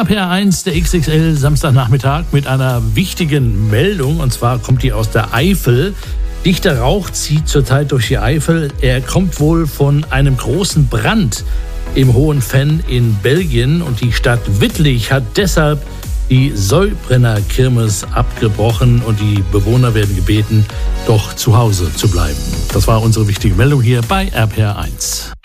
RPR1, der XXL Samstagnachmittag mit einer wichtigen Meldung. Und zwar kommt die aus der Eifel. Dichter Rauch zieht zurzeit durch die Eifel. Er kommt wohl von einem großen Brand im Hohen Venn in Belgien. Und die Stadt Wittlich hat deshalb die Säubrenner-Kirmes abgebrochen. Und die Bewohner werden gebeten, doch zu Hause zu bleiben. Das war unsere wichtige Meldung hier bei RPR1.